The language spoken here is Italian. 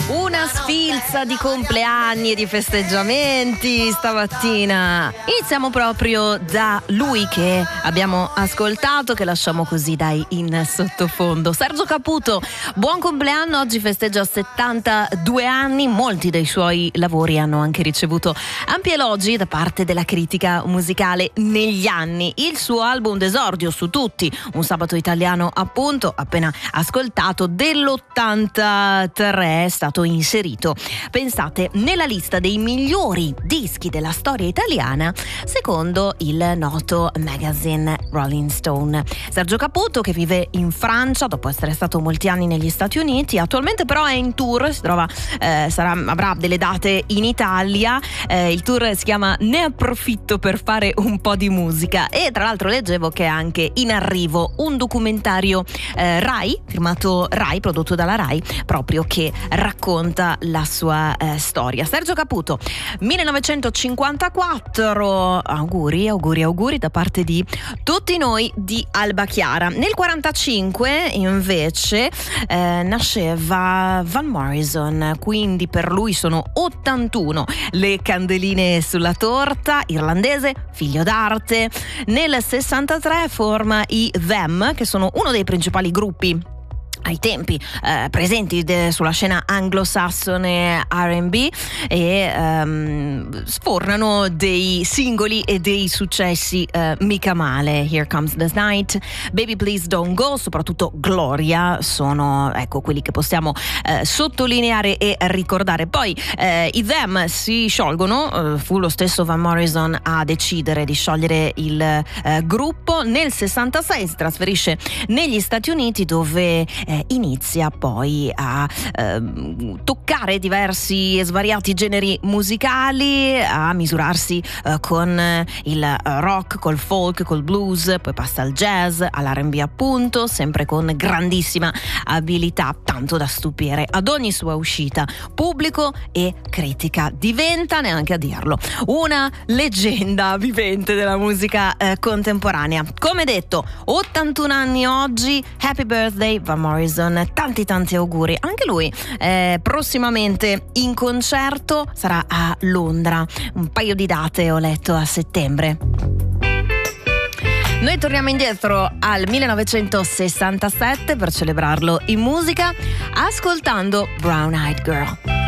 Una sfilza di compleanni e di festeggiamenti stamattina. Iniziamo proprio da lui che abbiamo ascoltato, che lasciamo così dai in sottofondo. Sergio Caputo, buon compleanno, oggi festeggia 72 anni. Molti dei suoi lavori hanno anche ricevuto ampi elogi da parte della critica musicale negli anni. Il suo album d'esordio su tutti, Un sabato italiano appunto, appena ascoltato, dell'83, è stato inserito, pensate, nella lista dei migliori dischi della storia italiana secondo il noto magazine Rolling Stone. Sergio Caputo, che vive in Francia dopo essere stato molti anni negli Stati Uniti, attualmente però è in tour, si trova, avrà delle date in Italia. Il tour si chiama Ne approfitto per fare un po' di musica, e tra l'altro leggevo che è anche in arrivo un documentario Rai, firmato Rai, prodotto dalla Rai, proprio che racconta la sua storia. Sergio Caputo, 1954, auguri da parte di tutti noi di Alba Chiara. Nel 45 invece nasceva Van Morrison, quindi per lui sono 81 le candeline sulla torta, irlandese, figlio d'arte. Nel 63 forma i Them, che sono uno dei principali gruppi ai tempi presenti sulla scena anglosassone R&B, e sfornano dei singoli e dei successi mica male. Here Comes the Night, Baby Please Don't Go, soprattutto Gloria, sono quelli che possiamo sottolineare e ricordare. Poi i Them si sciolgono, fu lo stesso Van Morrison a decidere di sciogliere il gruppo. Nel 66 si trasferisce negli Stati Uniti, dove inizia poi a toccare diversi e svariati generi musicali, a misurarsi con il rock, col folk, col blues, poi passa al jazz, all'R&B appunto, sempre con grandissima abilità, tanto da stupire ad ogni sua uscita, pubblico e critica. Diventa, neanche a dirlo, una leggenda vivente della musica contemporanea. Come detto, 81 anni oggi, happy birthday Van Morrison, tanti auguri. Anche lui prossimamente in concerto, sarà a Londra, un paio di date ho letto a settembre. Noi torniamo indietro al 1967 per celebrarlo in musica, ascoltando Brown Eyed Girl.